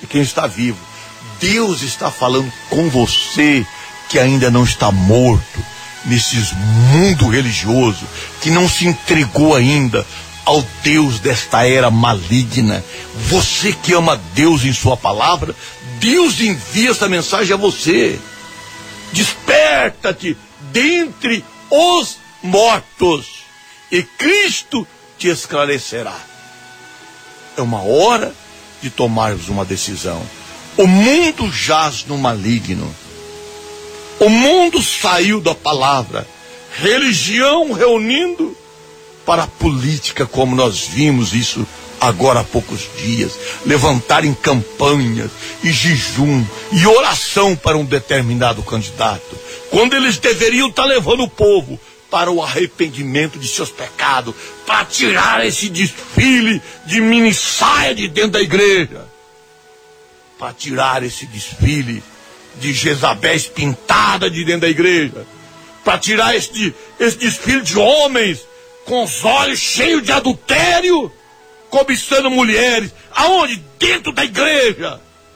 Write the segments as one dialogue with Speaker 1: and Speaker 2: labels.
Speaker 1: e quem está vivo. Deus está falando com você que ainda não está morto nesses mundo religioso, que não se entregou ainda ao Deus desta era maligna. Você que ama Deus em sua palavra, Deus envia essa mensagem a você. Desperta-te dentre os mortos e Cristo te esclarecerá. É uma hora de tomarmos uma decisão. O mundo jaz no maligno. O mundo saiu da palavra. Religião reunindo para a política, como nós vimos isso agora há poucos dias. Levantarem campanhas e jejum e oração para um determinado candidato, quando eles deveriam estar levando o povo para o arrependimento de seus pecados, para tirar esse desfile de mini saia de dentro da igreja, para tirar esse desfile de Jezabéis pintada de dentro da igreja, para tirar esse desfile de homens com os olhos cheios de adultério, cobiçando mulheres. Aonde? Dentro da igreja.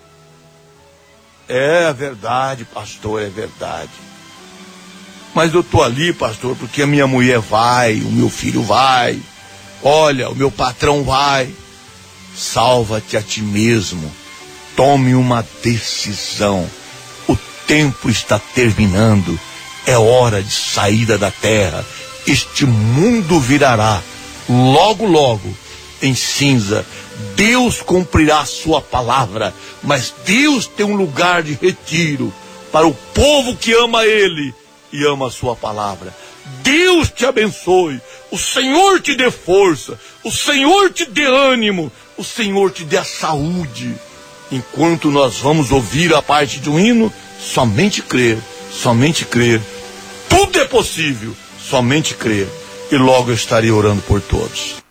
Speaker 1: É verdade, pastor, é verdade. Mas eu estou ali, pastor, porque a minha mulher vai, o meu filho vai, olha, o meu patrão vai. Salva-te a ti mesmo. Tome uma decisão. O tempo está terminando. É hora de saída da terra. Este mundo virará logo, logo em cinza. Deus cumprirá a sua palavra, mas Deus tem um lugar de retiro para o povo que ama Ele e ama a sua palavra. Deus te abençoe, o Senhor te dê força, o Senhor te dê ânimo, o Senhor te dê a saúde. Enquanto nós vamos ouvir a parte do hino, somente crer, somente crer. Tudo é possível, somente crer. E logo eu estarei orando por todos.